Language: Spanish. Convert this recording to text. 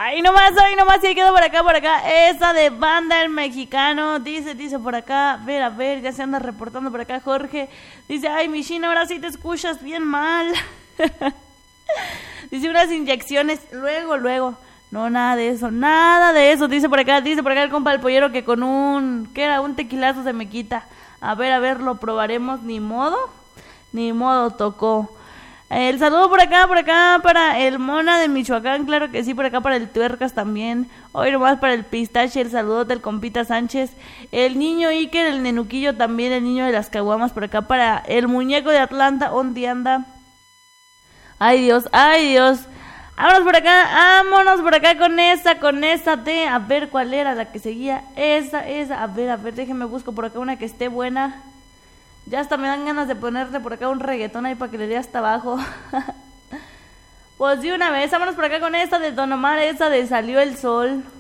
Ahí nomás, sí quedó por acá. Esa de Banda el Mexicano. Dice por acá. A ver, ya se anda reportando por acá Jorge. Dice, ay, Michina, ahora sí te escuchas bien mal. Dice, unas inyecciones, luego. No, nada de eso. Dice por acá el compa del pollero que con un tequilazo se me quita. A ver, lo probaremos. Ni modo, tocó. El saludo por acá para el Mona de Michoacán, claro que sí, por acá para el Tuercas también. Hoy nomás para el Pistache, el saludo del compita Sánchez. El niño Iker, el Nenuquillo también, el niño de las caguamas por acá para el muñeco de Atlanta, ¿dónde anda? Ay Dios. Vámonos por acá con esa de, a ver cuál era la que seguía. Esa, a ver, déjenme busco por acá una que esté buena. Ya hasta me dan ganas de ponerte por acá un reggaetón ahí para que le dé hasta abajo. Pues de una vez, vámonos por acá con esta de Don Omar, esa de Salió el Sol.